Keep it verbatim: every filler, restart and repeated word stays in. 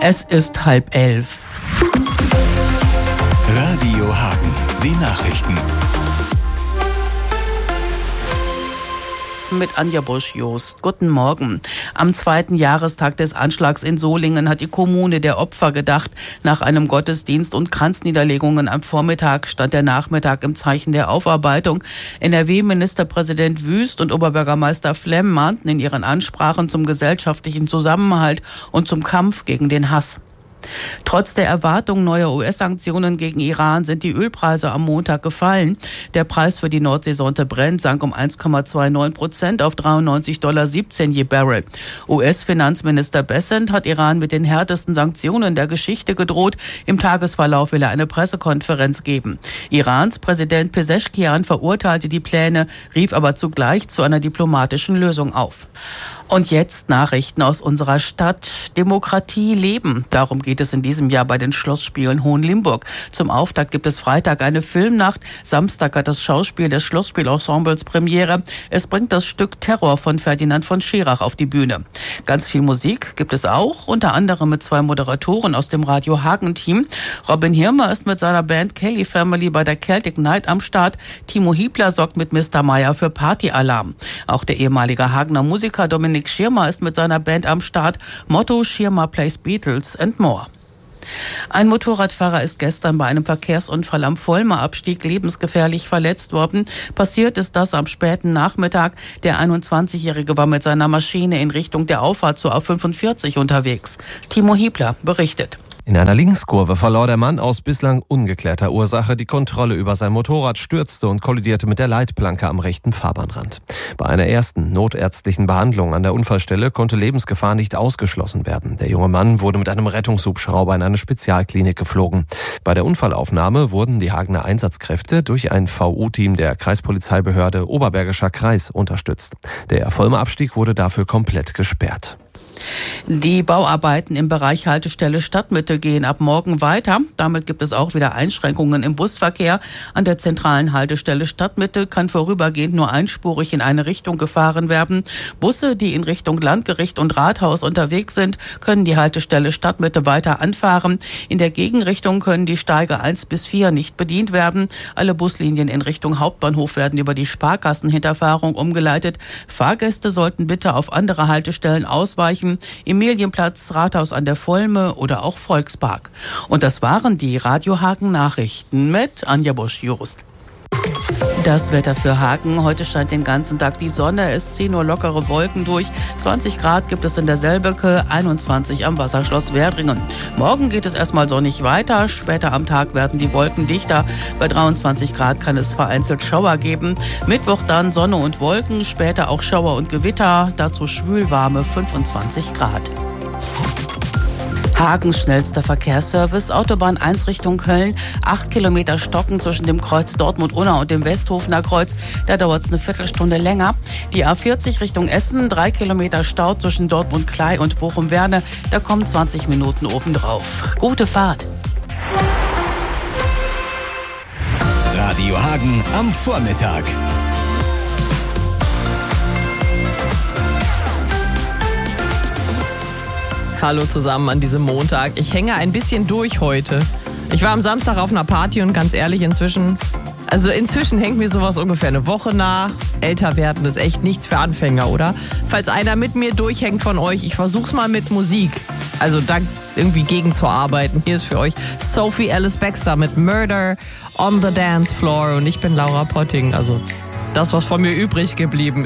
Es ist halb elf. Radio Hagen, die Nachrichten. Mit Anja Busch-Jost. Guten Morgen. Am zweiten Jahrestag des Anschlags in Solingen hat die Kommune der Opfer gedacht. Nach einem Gottesdienst und Kranzniederlegungen am Vormittag stand der Nachmittag im Zeichen der Aufarbeitung. N R W-Ministerpräsident Wüst und Oberbürgermeister Flemm mahnten in ihren Ansprachen zum gesellschaftlichen Zusammenhalt und zum Kampf gegen den Hass. Trotz der Erwartung neuer U S-Sanktionen gegen Iran sind die Ölpreise am Montag gefallen. Der Preis für die Nordseesorte Brent sank um eins Komma neunundzwanzig Prozent auf dreiundneunzig Komma siebzehn Dollar je Barrel. U S-Finanzminister Bessent hat Iran mit den härtesten Sanktionen der Geschichte gedroht. Im Tagesverlauf will er eine Pressekonferenz geben. Irans Präsident Pezeshkian verurteilte die Pläne, rief aber zugleich zu einer diplomatischen Lösung auf. Und jetzt Nachrichten aus unserer Stadt. Demokratie leben. Darum geht es in diesem Jahr bei den Schlossspielen Hohenlimburg. Zum Auftakt gibt es Freitag eine Filmnacht. Samstag hat das Schauspiel des Schlossspielensembles Premiere. Es bringt das Stück Terror von Ferdinand von Schirach auf die Bühne. Ganz viel Musik gibt es auch, unter anderem mit zwei Moderatoren aus dem Radio Hagen-Team. Robin Hirmer ist mit seiner Band Kelly Family bei der Celtic Night am Start. Timo Hiebler sorgt mit Mister Meyer für Partyalarm. Auch der ehemalige Hagener Musiker Dominik Schirmer ist mit seiner Band am Start. Motto: Schirmer plays Beatles and more. Ein Motorradfahrer ist gestern bei einem Verkehrsunfall am Vollmer Abstieg lebensgefährlich verletzt worden. Passiert ist das am späten Nachmittag. Der einundzwanzigjährige war mit seiner Maschine in Richtung der Auffahrt zur A fünfundvierzig unterwegs. Timo Hiebler berichtet. In einer Linkskurve verlor der Mann aus bislang ungeklärter Ursache die Kontrolle über sein Motorrad, stürzte und kollidierte mit der Leitplanke am rechten Fahrbahnrand. Bei einer ersten notärztlichen Behandlung an der Unfallstelle konnte Lebensgefahr nicht ausgeschlossen werden. Der junge Mann wurde mit einem Rettungshubschrauber in eine Spezialklinik geflogen. Bei der Unfallaufnahme wurden die Hagener Einsatzkräfte durch ein V U-Team der Kreispolizeibehörde Oberbergischer Kreis unterstützt. Der Vollmer Abstieg wurde dafür komplett gesperrt. Die Bauarbeiten im Bereich Haltestelle Stadtmitte gehen ab morgen weiter. Damit gibt es auch wieder Einschränkungen im Busverkehr. An der zentralen Haltestelle Stadtmitte kann vorübergehend nur einspurig in eine Richtung gefahren werden. Busse, die in Richtung Landgericht und Rathaus unterwegs sind, können die Haltestelle Stadtmitte weiter anfahren. In der Gegenrichtung können die Steige eins bis vier nicht bedient werden. Alle Buslinien in Richtung Hauptbahnhof werden über die Sparkassenhinterfahrung umgeleitet. Fahrgäste sollten bitte auf andere Haltestellen ausweichen. Emilienplatz, Rathaus an der Volme oder auch Volkspark. Und das waren die Radio Hagen Nachrichten mit Anja Busch-Jost. Das Wetter für Hagen. Heute scheint den ganzen Tag die Sonne. Es ziehen nur lockere Wolken durch. zwanzig Grad gibt es in der Selbeke, einundzwanzig am Wasserschloss Werdringen. Morgen geht es erstmal sonnig weiter. Später am Tag werden die Wolken dichter. Bei dreiundzwanzig Grad kann es vereinzelt Schauer geben. Mittwoch dann Sonne und Wolken, später auch Schauer und Gewitter. Dazu schwülwarme fünfundzwanzig Grad. Hagens schnellster Verkehrsservice, Autobahn eins Richtung Köln, acht Kilometer Stocken zwischen dem Kreuz Dortmund-Unna und dem Westhofener Kreuz, da dauert es eine Viertelstunde länger. Die A vierzig Richtung Essen, drei Kilometer Stau zwischen Dortmund-Klei und Bochum-Werne, da kommen zwanzig Minuten obendrauf. Gute Fahrt. Radio Hagen am Vormittag. Hallo zusammen an diesem Montag. Ich hänge ein bisschen durch heute. Ich war am Samstag auf einer Party und ganz ehrlich, inzwischen, also inzwischen hängt mir sowas ungefähr eine Woche nach. Älter werden ist echt nichts für Anfänger, oder? Falls einer mit mir durchhängt von euch, ich versuch's mal mit Musik. Also da irgendwie gegenzuarbeiten. Hier ist für euch Sophie Alice Baxter mit Murder on the Dance Floor und ich bin Laura Potting. Also das, was von mir übrig geblieben ist.